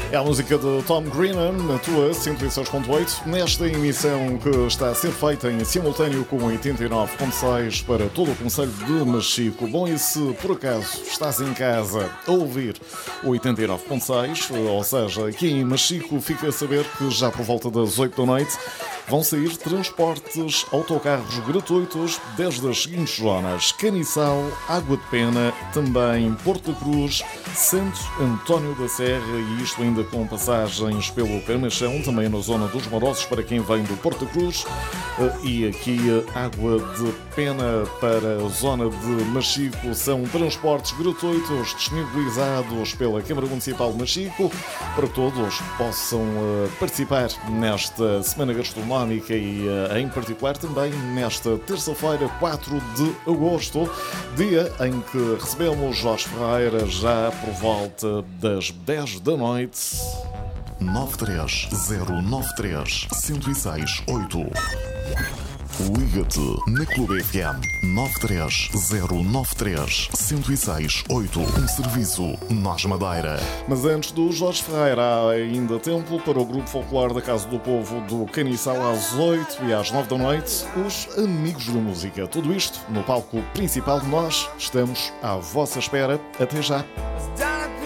É a música de Tom Greenan, na tua 106.8, nesta emissão que está a ser feita em simultâneo com 89.6 para todo o concelho de Machico. Bom, e se por acaso estás em casa a ouvir o 89.6, ou seja, aqui em Machico, fica a saber que já por volta das 8 da noite vão sair transportes autocarros gratuitos desde as seguintes zonas: Caniçal, Água de Pena, também Porto da Cruz, Santo António da Serra, e isto ainda com passagens pelo Camachão, também na zona dos Morosos para quem vem do Porto da Cruz, e aqui Água de Pena para a zona de Machico. São transportes gratuitos disponibilizados pela Câmara Municipal de Machico para que todos possam participar nesta Semana Gastronómica e em particular também nesta terça-feira, 4 de agosto, dia em que recebemos Jorge Ferreira já por volta das 10 da noite. 93093-1068. Liga-te na Clube FM 93093-1068. Um serviço Nós Madeira. Mas antes do Jorge Ferreira, há ainda tempo para o Grupo Folclore da Casa do Povo do Caniçal às 8 e às 9 da noite, os Amigos da Música. Tudo isto no palco principal. Nós estamos à vossa espera. Até já.